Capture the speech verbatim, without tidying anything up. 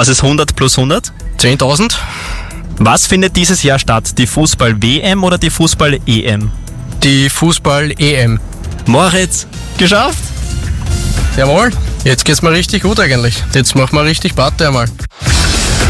Was ist hundert plus hundert? zehntausend. Was findet dieses Jahr statt? Die Fußball-W M oder die Fußball-E M? Die Fußball-E M. Moritz, geschafft? Jawohl, jetzt geht's mir richtig gut eigentlich. Jetzt machen wir richtig Party einmal.